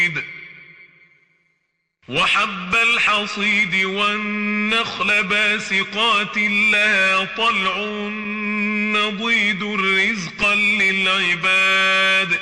وحب الحصيد والنخل باسقات لها طلع نضيد رزقا للعباد